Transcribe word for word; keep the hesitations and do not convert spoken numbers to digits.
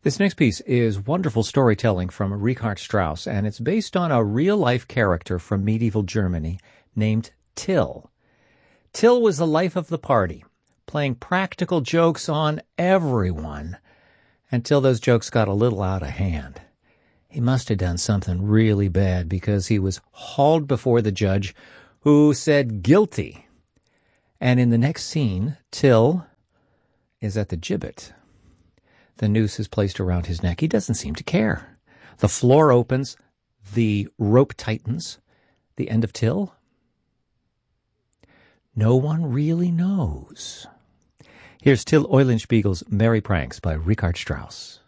This next piece is wonderful storytelling from Richard Strauss, and it's based on a real-life character from medieval Germany named Till. Till was the life of the party, playing practical jokes on everyone until those jokes got a little out of hand. He must have done something really bad because he was hauled before the judge, who said guilty. And in the next scene, Till is at the gibbet. The noose is placed around his neck. He doesn't seem to care. The floor opens. The rope tightens. The end of Till? No one really knows. Here's Till Eulenspiegel's Merry Pranks by Richard Strauss.